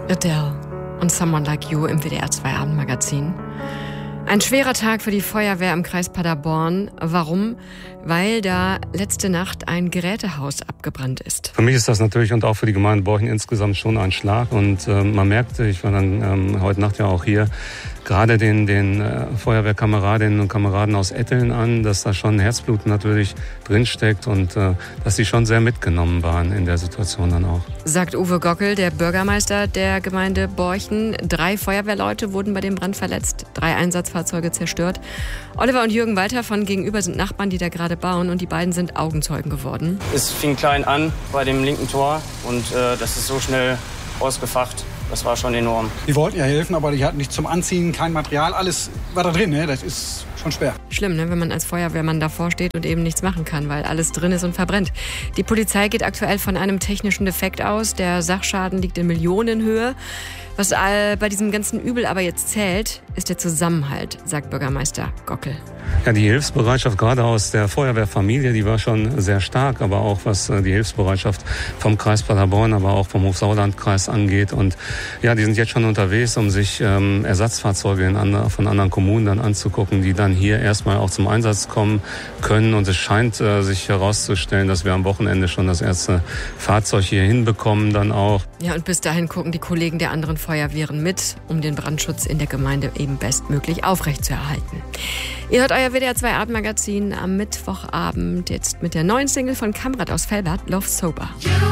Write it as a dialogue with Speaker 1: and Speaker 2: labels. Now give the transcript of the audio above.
Speaker 1: Adele und Someone Like You im WDR 2 Abendmagazin. Ein schwerer Tag für die Feuerwehr im Kreis Paderborn. Warum? Weil da letzte Nacht ein Gerätehaus abgebrannt ist.
Speaker 2: Für mich ist das natürlich und auch für die Gemeinde Borchen insgesamt schon ein Schlag. Und man merkte, ich war dann heute Nacht ja auch hier, gerade den Feuerwehrkameradinnen und Kameraden aus Etteln an, dass da schon Herzblut natürlich drinsteckt und dass sie schon sehr mitgenommen waren in der Situation dann auch.
Speaker 1: Sagt Uwe Gockel, der Bürgermeister der Gemeinde Borchen. 3 Feuerwehrleute wurden bei dem Brand verletzt, 3 Einsatzfahrzeuge zerstört. Oliver und Jürgen Walter von gegenüber sind Nachbarn, die da gerade bauen, und die beiden sind Augenzeugen geworden.
Speaker 3: Es fing klein an bei dem linken Tor und das ist so schnell ausgefacht. Das war schon enorm.
Speaker 4: Die wollten ja helfen, aber die hatten nichts zum Anziehen, kein Material, alles war da drin. Ne? Das ist schon schwer.
Speaker 1: Schlimm, ne? Wenn man als Feuerwehrmann davor steht und eben nichts machen kann, weil alles drin ist und verbrennt. Die Polizei geht aktuell von einem technischen Defekt aus. Der Sachschaden liegt in Millionenhöhe. Was bei diesem ganzen Übel aber jetzt zählt, ist der Zusammenhalt, sagt Bürgermeister Gockel.
Speaker 2: Ja, die Hilfsbereitschaft gerade aus der Feuerwehrfamilie, die war schon sehr stark, aber auch was die Hilfsbereitschaft vom Kreis Paderborn, aber auch vom Hochsauerlandkreis angeht. Und ja, die sind jetzt schon unterwegs, um sich Ersatzfahrzeuge von anderen Kommunen dann anzugucken, die dann hier erstmal auch zum Einsatz kommen können. Und es scheint sich herauszustellen, dass wir am Wochenende schon das erste Fahrzeug hier hinbekommen dann auch.
Speaker 1: Ja, und bis dahin gucken die Kollegen der anderen Feuerwehren mit, um den Brandschutz in der Gemeinde eben bestmöglich aufrechtzuerhalten. Ihr hört euer WDR 2 Abendmagazin am Mittwochabend jetzt mit der neuen Single von Kamrat aus Velbert, Love Sober.